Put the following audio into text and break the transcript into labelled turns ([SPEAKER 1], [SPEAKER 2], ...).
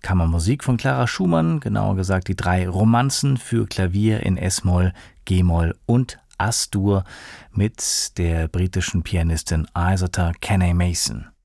[SPEAKER 1] Kammermusik von Clara Schumann, genauer gesagt die 3 Romanzen für Klavier in S-Moll, G-Moll und As-Dur mit der britischen Pianistin Isata Kenny Mason.